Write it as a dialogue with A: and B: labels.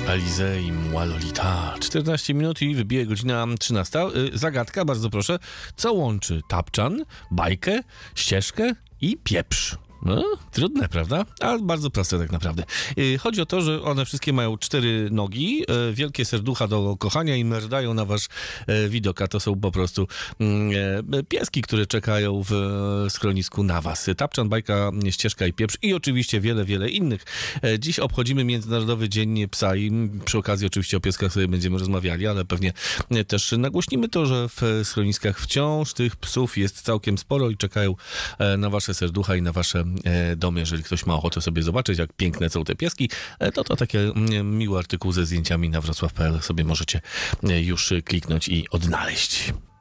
A: Alizé i Mła Lolita. 14 minut i wybije godzina 13. Zagadka, bardzo proszę. Co łączy tapczan, bajkę, ścieżkę i pieprz? No, trudne, prawda? Ale bardzo proste tak naprawdę. Chodzi o to, że one wszystkie mają 4 nogi, wielkie serducha do kochania i merdają na wasz widok, a to są po prostu pieski, które czekają w schronisku na was. Tapczan, bajka, ścieżka i pieprz i oczywiście wiele, wiele innych. Dziś obchodzimy Międzynarodowy Dzień Psa i przy okazji oczywiście o pieskach sobie będziemy rozmawiali, ale pewnie też nagłośnimy to, że w schroniskach wciąż tych psów jest całkiem sporo i czekają na wasze serducha i na wasze domy. Jeżeli ktoś ma ochotę sobie zobaczyć, jak piękne są te pieski, to takie miły artykuł ze zdjęciami na wrocław.pl sobie możecie już kliknąć i odnaleźć.